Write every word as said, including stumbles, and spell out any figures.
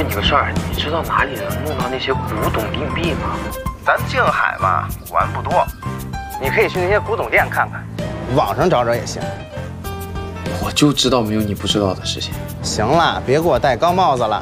问你个事儿，你知道哪里能弄到那些古董硬币吗？ 咱静海嘛，古玩不多，你可以去那些古董店看看，网上找找也行。 我就知道没有你不知道的事情。 行了，别给我戴高帽子了。